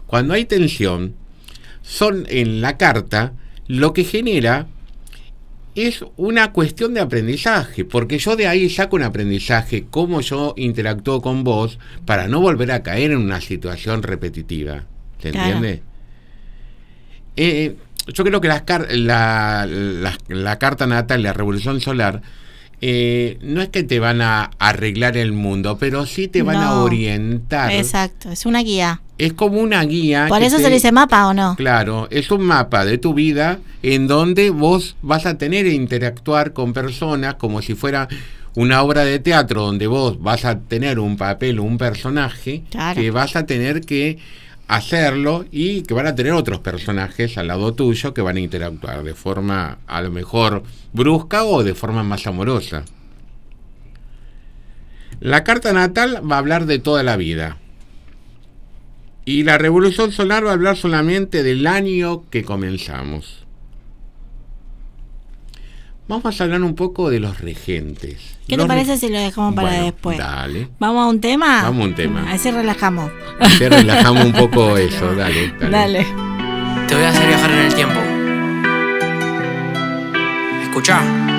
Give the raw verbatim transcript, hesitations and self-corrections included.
cuando hay tensión, son en la carta, lo que genera es una cuestión de aprendizaje, porque yo de ahí saco un aprendizaje, cómo yo interactúo con vos, para no volver a caer en una situación repetitiva. ¿Se entiende? Claro. Eh, yo creo que las car- la, la, la carta natal, la revolución solar, eh, no es que te van a arreglar el mundo, pero sí te van no. a orientar. Exacto, es una guía. Es como una guía. ¿Por eso te, se le dice mapa o no? Claro, es un mapa de tu vida en donde vos vas a tener que interactuar con personas como si fuera una obra de teatro donde vos vas a tener un papel o un personaje, claro, que vas a tener que hacerlo y que van a tener otros personajes al lado tuyo que van a interactuar de forma a lo mejor brusca o de forma más amorosa. La carta natal va a hablar de toda la vida. Y la revolución solar va a hablar solamente del año que comenzamos. Vamos a hablar un poco de los regentes. ¿Qué los te parece reg... si lo dejamos para bueno, después? Dale. ¿Vamos a un tema? Vamos a un tema. A ver si relajamos. Así relajamos un poco eso, dale, dale. Dale. Te voy a hacer viajar en el tiempo. Escuchá.